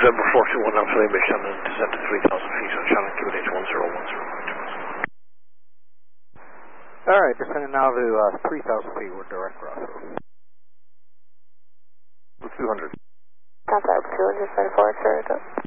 November 421 Alpha Lima, Shannon, descent to 3,000 feet on Shannon, QNH 1010. Alright, descending now to 3,000 feet with direct crossroad. 200. Contact 200, 24,